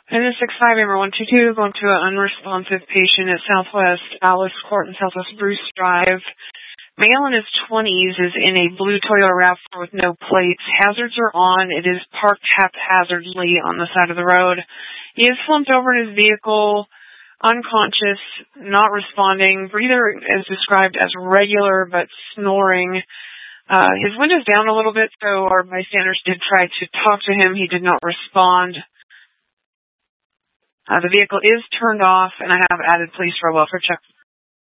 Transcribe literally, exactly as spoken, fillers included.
And then six five Amber one two two going to an unresponsive patient at Southwest Alice Court and Southwest Bruce Drive. Male in his twenties is in a blue Toyota RAV four with no plates. Hazards are on. It is parked haphazardly on the side of the road. He is slumped over in his vehicle, unconscious, not responding. Breather is described as regular but snoring. Uh, his window's down a little bit, so our bystanders did try to talk to him. He did not respond. Uh, the vehicle is turned off, and I have added police for a welfare check